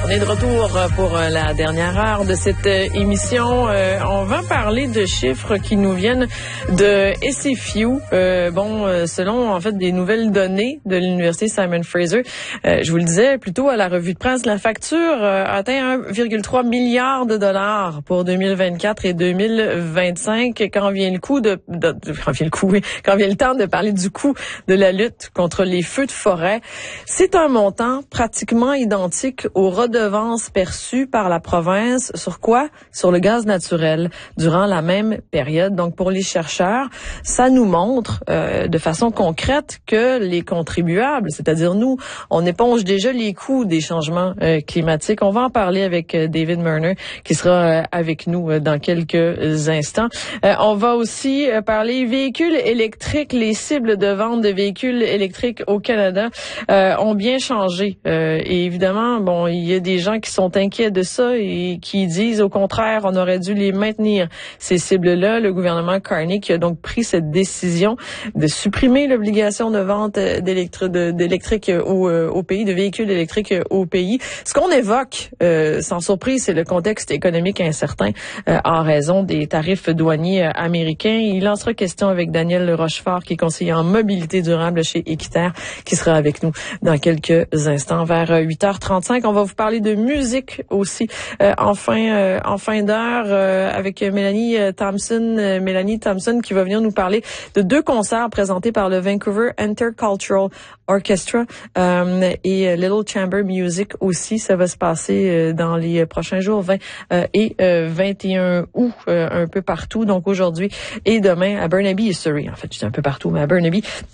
est de retour pour la dernière heure de cette émission. On va parler de chiffres qui nous viennent de SFU. Selon en fait des nouvelles données de l'université Simon Fraser, je vous le disais plutôt à la revue de presse, la facture atteint 1,3 milliard de dollars pour 2024 et 2025. Quand vient le temps de parler du coût de la lutte contre les feux de forêt, c'est un montant pratiquement identique aux redevances perçues par la province sur quoi? Sur le gaz naturel durant la même période. Donc, pour les chercheurs, ça nous montre de façon concrète que les contribuables, c'est-à-dire nous, on éponge déjà les coûts des changements climatiques. On va en parler avec David Murner, qui sera avec nous dans quelques instants. On va aussi parler véhicules électriques. Les cibles de vente de véhicules électriques au Canada ont bien changé. Et évidemment, il y a des gens qui sont inquiets de ça et qui disent au contraire, on aurait dû les maintenir, ces cibles-là. Le gouvernement Carney qui a donc pris cette décision de supprimer l'obligation de vente d'électrique au pays, de véhicules électriques au pays. Ce qu'on évoque, sans surprise, c'est le contexte économique incertain en raison des tarifs douaniers américains. Il en sera question avec Daniel Rochefort, qui est conseiller en mobilité durable chez Équiterre, qui sera avec nous dans quelques instants. Vers 8h35, on va vous parler de musique aussi en fin d'heure avec Mélanie Thompson qui va venir nous parler de 2 concerts présentés par le Vancouver Intercultural Orchestra et Little Chamber Music aussi. Ça va se passer dans les prochains jours 20 et 21 août un peu partout. Donc aujourd'hui et demain à Burnaby et Surrey. En fait, je suis un peu partout, mais à Burnaby